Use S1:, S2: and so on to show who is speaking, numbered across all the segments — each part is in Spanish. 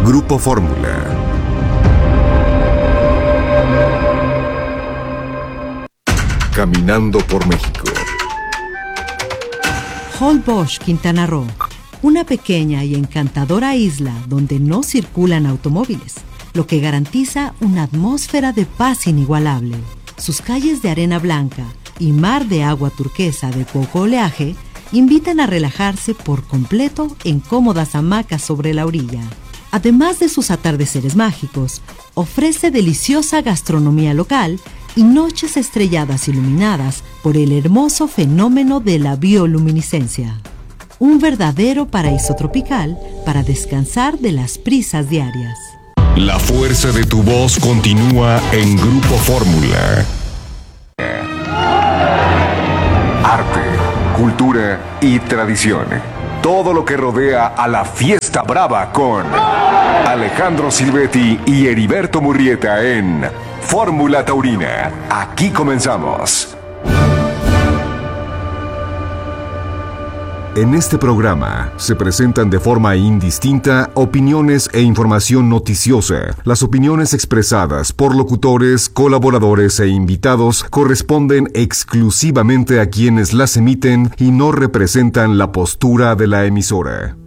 S1: Grupo Fórmula. Caminando por México.
S2: Holbox, Quintana Roo, una pequeña y encantadora isla donde no circulan automóviles, lo que garantiza una atmósfera de paz inigualable. Sus calles de arena blanca y mar de agua turquesa de poco oleaje invitan a relajarse por completo en cómodas hamacas sobre la orilla. Además de sus atardeceres mágicos, ofrece deliciosa gastronomía local y noches estrelladas iluminadas por el hermoso fenómeno de la bioluminiscencia. Un verdadero paraíso tropical para descansar de las prisas diarias.
S1: La fuerza de tu voz continúa en Grupo Fórmula. Arte, cultura y tradición. Todo lo que rodea a la fiesta brava con Alejandro Silvetti y Heriberto Murrieta en Fórmula Taurina. Aquí comenzamos. En este programa se presentan de forma indistinta opiniones e información noticiosa. Las opiniones expresadas por locutores, colaboradores e invitados corresponden exclusivamente a quienes las emiten y no representan la postura de la emisora.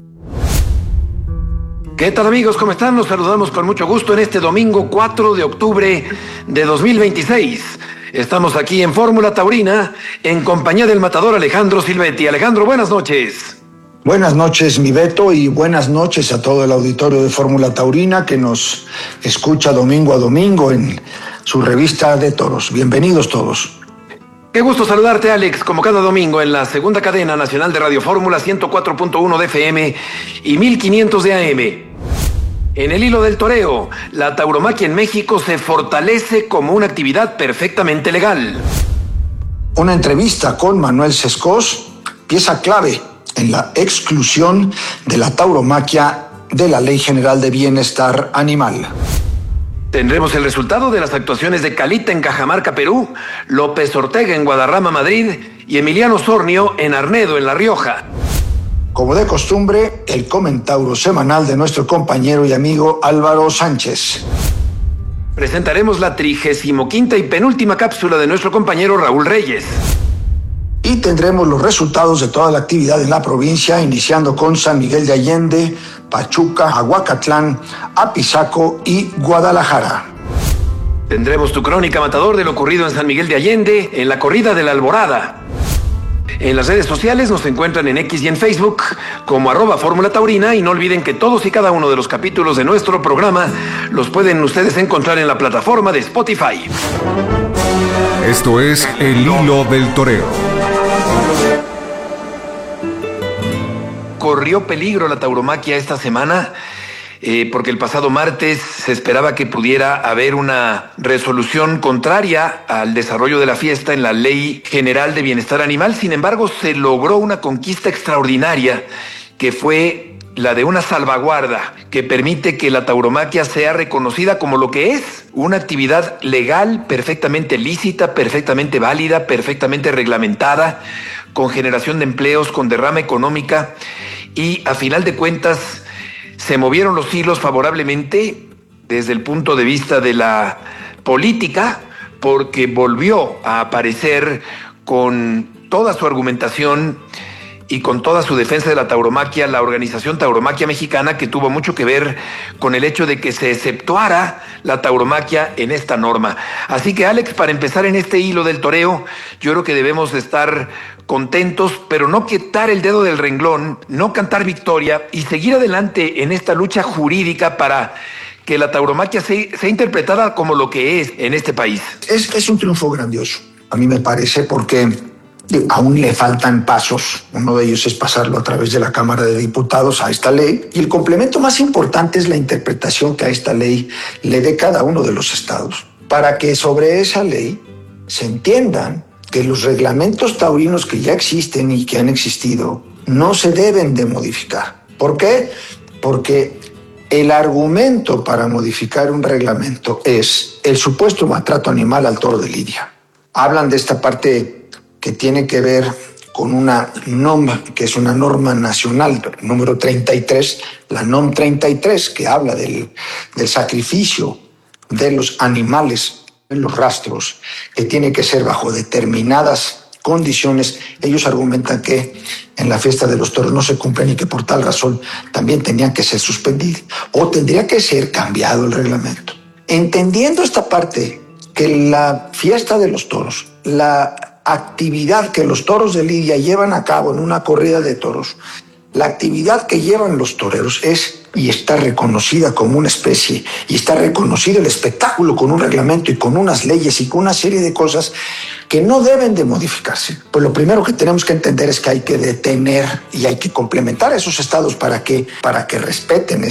S3: ¿Qué tal, amigos? ¿Cómo están? Los saludamos con mucho gusto en este domingo 4 de octubre de 2026. Estamos aquí en Fórmula Taurina en compañía del matador Alejandro Silvetti. Alejandro, buenas noches.
S4: Buenas noches, mi Beto, y buenas noches a todo el auditorio de Fórmula Taurina que nos escucha domingo a domingo en su revista de toros. Bienvenidos todos.
S3: Qué gusto saludarte, Alex, como cada domingo en la segunda cadena nacional de Radio Fórmula 104.1 de FM y 1500 de AM. En el hilo del toreo, la tauromaquia en México se fortalece como una actividad perfectamente legal.
S4: Una entrevista con Manuel Sescos, pieza clave en la exclusión de la tauromaquia de la Ley General de Bienestar Animal.
S3: Tendremos el resultado de las actuaciones de Calita en Cajamarca, Perú, López Ortega en Guadarrama, Madrid y Emiliano Sornio en Arnedo, en La Rioja.
S4: Como de costumbre, el comentauro semanal de nuestro compañero y amigo Álvaro Sánchez.
S3: Presentaremos la 35ª y penúltima cápsula de nuestro compañero Raúl Reyes.
S4: Y tendremos los resultados de toda la actividad en la provincia, iniciando con San Miguel de Allende, Pachuca, Aguacatlán, Apizaco y Guadalajara.
S3: Tendremos tu crónica, matador, de lo ocurrido en San Miguel de Allende, en la corrida de la Alborada. En las redes sociales nos encuentran en X y en Facebook como @Fórmula Taurina, y no olviden que todos y cada uno de los capítulos de nuestro programa los pueden ustedes encontrar en la plataforma de Spotify.
S1: Esto es El Hilo del Toreo.
S3: Corrió peligro la tauromaquia esta semana porque el pasado martes se esperaba que pudiera haber una resolución contraria al desarrollo de la fiesta en la Ley General de Bienestar Animal. Sin embargo, se logró una conquista extraordinaria, que fue la de una salvaguarda que permite que la tauromaquia sea reconocida como lo que es: una actividad legal, perfectamente lícita, perfectamente válida, perfectamente reglamentada, con generación de empleos, con derrama económica, y a final de cuentas se movieron los hilos favorablemente desde el punto de vista de la política, porque volvió a aparecer con toda su argumentación y con toda su defensa de la tauromaquia la organización Tauromaquia Mexicana, que tuvo mucho que ver con el hecho de que se exceptuara la tauromaquia en esta norma. Así que, Alex, para empezar en este hilo del toreo, yo creo que debemos de estar contentos, pero no quitar el dedo del renglón, no cantar victoria y seguir adelante en esta lucha jurídica para que la tauromaquia sea interpretada como lo que es en este país.
S4: Es un triunfo grandioso, a mí me parece, porque aún le faltan pasos. Uno de ellos es pasarlo a través de la Cámara de Diputados a esta ley, y el complemento más importante es la interpretación que a esta ley le dé cada uno de los estados, para que sobre esa ley se entiendan que los reglamentos taurinos que ya existen y que han existido no se deben de modificar. ¿Por qué? Porque el argumento para modificar un reglamento es el supuesto maltrato animal al toro de lidia. Hablan de esta parte que tiene que ver con una NOM, que es una norma nacional, número 33, la NOM 33, que habla del sacrificio de los animales en los rastros, que tiene que ser bajo determinadas condiciones. Ellos argumentan que en la fiesta de los toros no se cumplen y que por tal razón también tenían que ser suspendidos o tendría que ser cambiado el reglamento. Entendiendo esta parte, que la fiesta de los toros, la actividad que los toros de lidia llevan a cabo en una corrida de toros, la actividad que llevan los toreros es y está reconocida como una especie y está reconocido el espectáculo con un reglamento y con unas leyes y con una serie de cosas que no deben de modificarse. Pues lo primero que tenemos que entender es que hay que detener y hay que complementar a esos estados para que respeten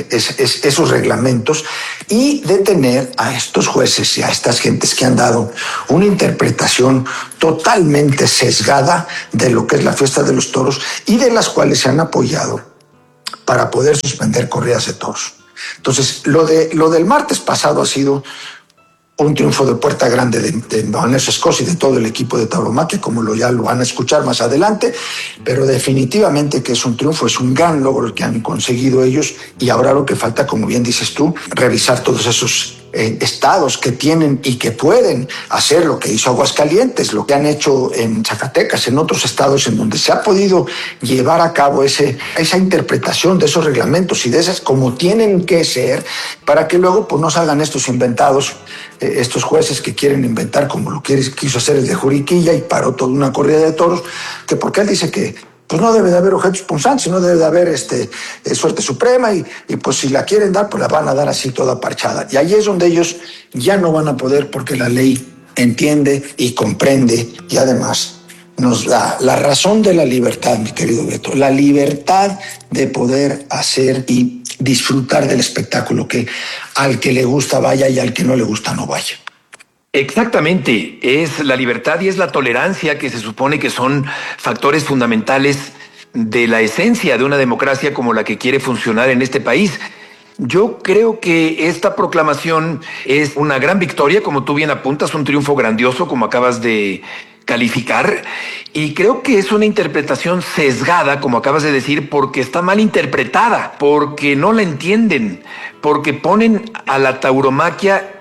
S4: esos reglamentos y detener a estos jueces y a estas gentes que han dado una interpretación totalmente sesgada de lo que es la fiesta de los toros y de las cuales se han apoyado para poder suspender corridas de toros. Entonces, lo del martes pasado ha sido un triunfo de puerta grande de Vanessa Escocia y de todo el equipo de tauromaquia, como ya lo van a escuchar más adelante, pero definitivamente que es un triunfo, es un gran logro el que han conseguido ellos y ahora lo que falta, como bien dices tú, revisar todos esos estados que tienen y que pueden hacer lo que hizo Aguascalientes, lo que han hecho en Zacatecas, en otros estados en donde se ha podido llevar a cabo esa interpretación de esos reglamentos y de esas como tienen que ser, para que luego pues no salgan estos inventados, estos jueces que quieren inventar como lo quiso hacer el de Juriquilla y paró toda una corrida de toros, que porque él dice que pues no debe de haber objetos punzantes, no debe de haber suerte suprema y pues si la quieren dar, pues la van a dar así toda parchada. Y ahí es donde ellos ya no van a poder porque la ley entiende y comprende y además nos da la razón de la libertad, mi querido Beto, la libertad de poder hacer y disfrutar del espectáculo, que al que le gusta vaya y al que no le gusta no vaya.
S3: Exactamente, es la libertad y es la tolerancia que se supone que son factores fundamentales de la esencia de una democracia como la que quiere funcionar en este país. Yo creo que esta proclamación es una gran victoria, como tú bien apuntas, un triunfo grandioso, como acabas de calificar, y creo que es una interpretación sesgada, como acabas de decir, porque está mal interpretada, porque no la entienden, porque ponen a la tauromaquia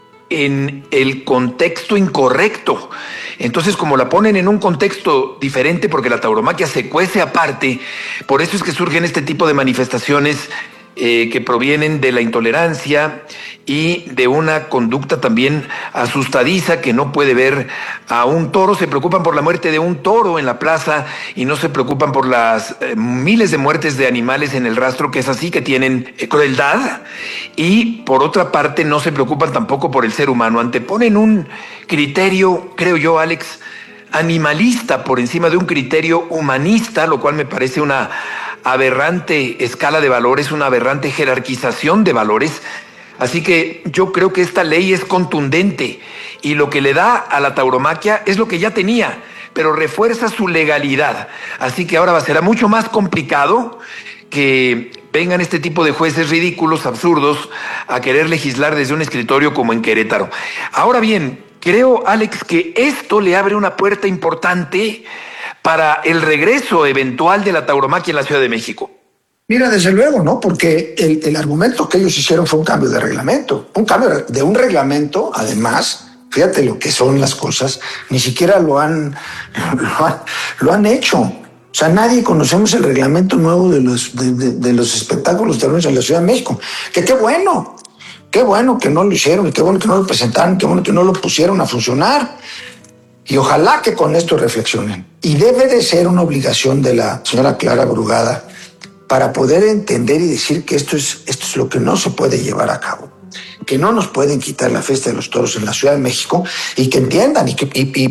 S3: en el contexto incorrecto. Entonces, como la ponen en un contexto diferente, porque la tauromaquia se cuece aparte, por eso es que surgen este tipo de manifestaciones que provienen de la intolerancia y de una conducta también asustadiza que no puede ver a un toro. Se preocupan por la muerte de un toro en la plaza y no se preocupan por las miles de muertes de animales en el rastro, que es así, que tienen crueldad. Y por otra parte no se preocupan tampoco por el ser humano. Anteponen un criterio, creo yo, Alex, animalista por encima de un criterio humanista, lo cual me parece una aberrante escala de valores, una aberrante jerarquización de valores. Así que yo creo que esta ley es contundente y lo que le da a la tauromaquia es lo que ya tenía, pero refuerza su legalidad. Así que ahora será mucho más complicado que vengan este tipo de jueces ridículos, absurdos, a querer legislar desde un escritorio como en Querétaro. Ahora bien, creo, Alex, que esto le abre una puerta importante para el regreso eventual de la tauromaquia en la Ciudad de México.
S4: Mira, desde luego, ¿no? Porque el argumento que ellos hicieron fue un cambio de reglamento. Un cambio de un reglamento, además, fíjate lo que son las cosas, ni siquiera lo han hecho. O sea, nadie conocemos el reglamento nuevo de los espectáculos terrenos en la Ciudad de México. Que qué bueno que no lo hicieron, qué bueno que no lo presentaron, qué bueno que no lo pusieron a funcionar. Y ojalá que con esto reflexionen. Y debe de ser una obligación de la señora Clara Brugada para poder entender y decir que esto es lo que no se puede llevar a cabo. Que no nos pueden quitar la fiesta de los toros en la Ciudad de México y que entiendan y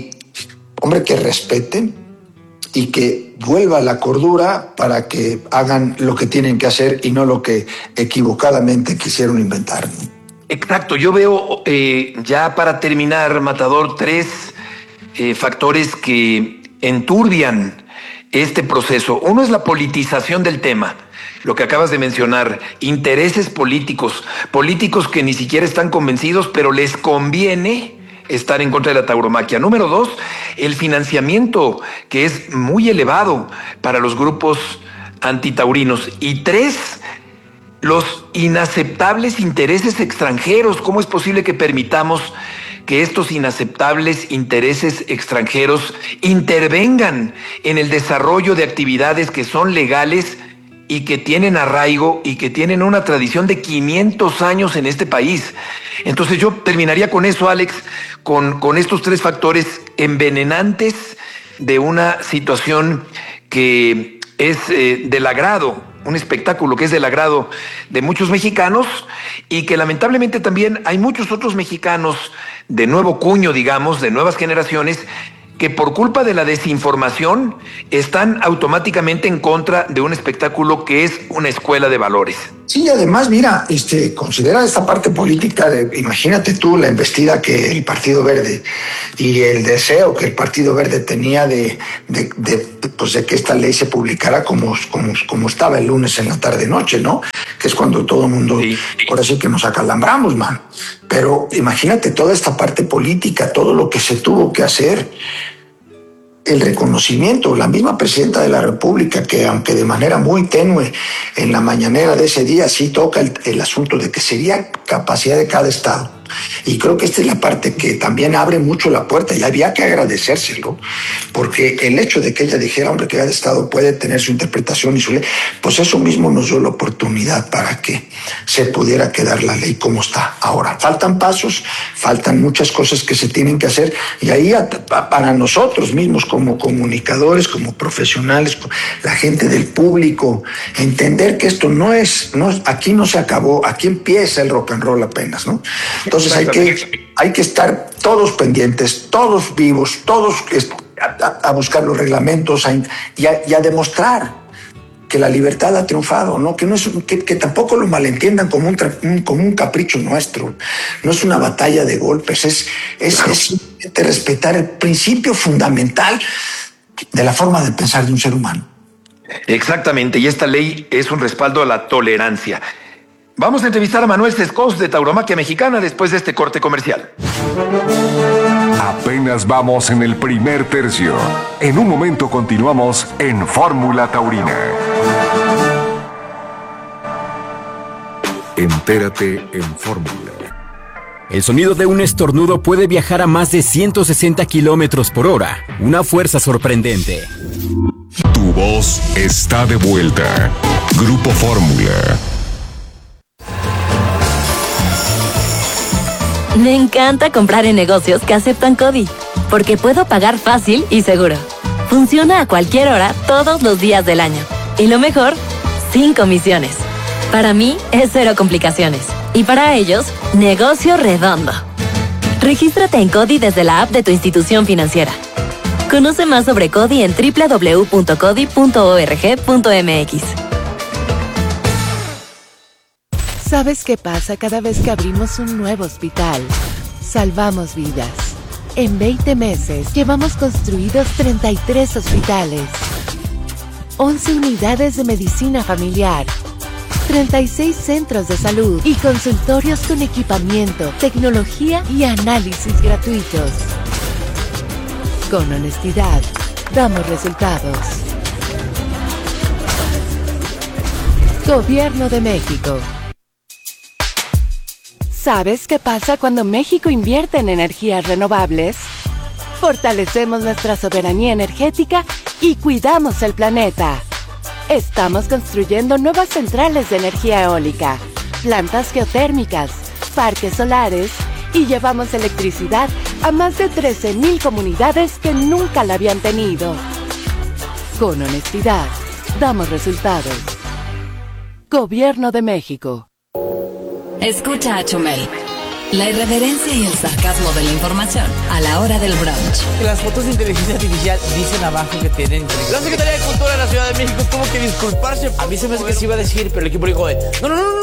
S4: que respeten y que vuelva la cordura para que hagan lo que tienen que hacer y no lo que equivocadamente quisieron inventar.
S3: Exacto, yo veo ya para terminar, Matador, tres factores que enturbian este proceso. Uno es la politización del tema, lo que acabas de mencionar, intereses políticos que ni siquiera están convencidos, pero les conviene estar en contra de la tauromaquia. Número 2, el financiamiento, que es muy elevado para los grupos antitaurinos. Y 3, los inaceptables intereses extranjeros. ¿Cómo es posible que permitamos que estos inaceptables intereses extranjeros intervengan en el desarrollo de actividades que son legales y que tienen arraigo y que tienen una tradición de 500 años en este país? Entonces yo terminaría con eso, Alex, con estos 3 factores envenenantes de una situación que es del agrado, un espectáculo que es del agrado de muchos mexicanos y que lamentablemente también hay muchos otros mexicanos de nuevo cuño, digamos, de nuevas generaciones, que por culpa de la desinformación están automáticamente en contra de un espectáculo que es una escuela de valores.
S4: Sí, además, mira, considera esta parte política imagínate tú la embestida que el Partido Verde y el deseo que el Partido Verde tenía de que esta ley se publicara como estaba el lunes en la tarde-noche, ¿no? Que es cuando todo el mundo, sí, ahora sí que nos acalambramos, man. Pero imagínate toda esta parte política, todo lo que se tuvo que hacer, el reconocimiento, la misma presidenta de la República, que aunque de manera muy tenue en la mañanera de ese día sí toca el asunto de que sería capacidad de cada estado. Y creo que esta es la parte que también abre mucho la puerta y había que agradecérselo, porque el hecho de que ella dijera, hombre, que cada estado puede tener su interpretación y su ley, pues eso mismo nos dio la oportunidad para que se pudiera quedar la ley como está ahora. Faltan pasos, faltan muchas cosas que se tienen que hacer y ahí para nosotros mismos como comunicadores, como profesionales, la gente del público, entender que esto no aquí no se acabó, aquí empieza el rock and roll apenas, ¿no? Entonces hay que estar todos pendientes, todos vivos, todos a buscar los reglamentos y a demostrar que la libertad ha triunfado, ¿no? Que tampoco lo malentiendan como un capricho nuestro. No es una batalla de golpes, es simplemente respetar el principio fundamental de la forma de pensar de un ser humano.
S3: Exactamente, y esta ley es un respaldo a la tolerancia. Vamos a entrevistar a Manuel Sescos de Tauromaquia Mexicana después de este corte comercial.
S1: Apenas vamos en el primer tercio. En un momento continuamos en Fórmula Taurina. Entérate en Fórmula.
S5: El sonido de un estornudo puede viajar a más de 160 kilómetros por hora. Una fuerza sorprendente.
S1: Tu voz está de vuelta. Grupo Fórmula.
S6: Me encanta comprar en negocios que aceptan CODI, porque puedo pagar fácil y seguro. Funciona a cualquier hora, todos los días del año. Y lo mejor, sin comisiones. Para mí, es cero complicaciones. Y para ellos, negocio redondo. Regístrate en CODI desde la app de tu institución financiera. Conoce más sobre CODI en www.codi.org.mx.
S7: ¿Sabes qué pasa cada vez que abrimos un nuevo hospital? Salvamos vidas. En 20 meses llevamos construidos 33 hospitales, 11 unidades de medicina familiar, 36 centros de salud y consultorios con equipamiento, tecnología y análisis gratuitos. Con honestidad, damos resultados. Gobierno de México. ¿Sabes qué pasa cuando México invierte en energías renovables? Fortalecemos nuestra soberanía energética y cuidamos el planeta. Estamos construyendo nuevas centrales de energía eólica, plantas geotérmicas, parques solares y llevamos electricidad a más de 13,000 comunidades que nunca la habían tenido. Con honestidad, damos resultados. Gobierno de México.
S8: Escucha a Chumel. La irreverencia y el sarcasmo de la información a la hora del brunch.
S9: Las fotos de inteligencia artificial dicen abajo que tienen... La Secretaría de Cultura de la Ciudad de México tuvo que disculparse. A mí se me hace que se iba a decir, pero el equipo dijo no.